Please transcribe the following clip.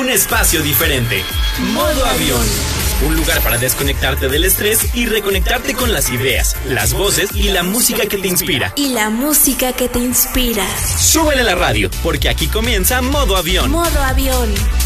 un espacio diferente. Modo Avión. Un lugar para desconectarte del estrés y reconectarte con las ideas, las voces y la música que te inspira. Súbele la radio, porque aquí comienza Modo Avión. Modo Avión.